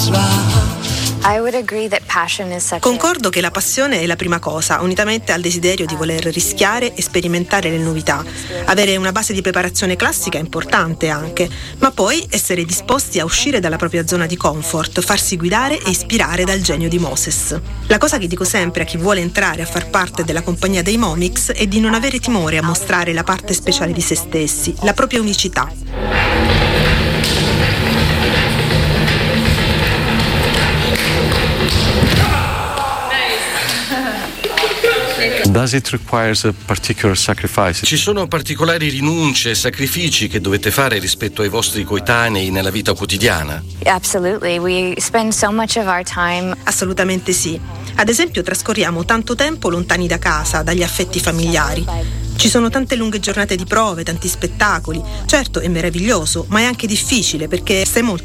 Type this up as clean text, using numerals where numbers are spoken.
Concordo che la passione è la prima cosa, unitamente al desiderio di voler rischiare e sperimentare le novità. Avere una base di preparazione classica è importante anche, ma poi essere disposti a uscire dalla propria zona di comfort, farsi guidare e ispirare dal genio di Moses. La cosa che dico sempre a chi vuole entrare a far parte della compagnia dei Momix è di non avere timore a mostrare la parte speciale di se stessi, la propria unicità. Does it requires a particular sacrifice? Ci sono particolari rinunce e sacrifici che dovete fare rispetto ai vostri coetanei nella vita quotidiana? Absolutely. We spend so much of our time. Assolutamente sì. Ad esempio, trascorriamo tanto tempo lontani da casa, dagli affetti familiari. Ci sono tante lunghe giornate di prove, tanti spettacoli. Certo, è meraviglioso, ma è anche difficile perché sei molto